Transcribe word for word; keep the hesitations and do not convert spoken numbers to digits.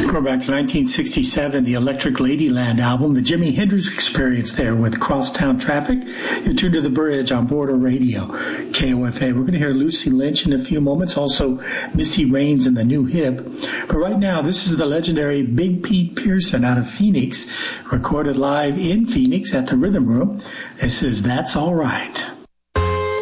Going back to nineteen sixty-seven, the Electric Ladyland album, the Jimi Hendrix Experience there with Crosstown Traffic. You're tuned to The Bridge on Border Radio, K O F A. We're going to hear Lucy Lynch in a few moments, also Missy Raines and the New Hip. But right now, this is the legendary Big Pete Pearson out of Phoenix, recorded live in Phoenix at the Rhythm Room. This is That's All Right.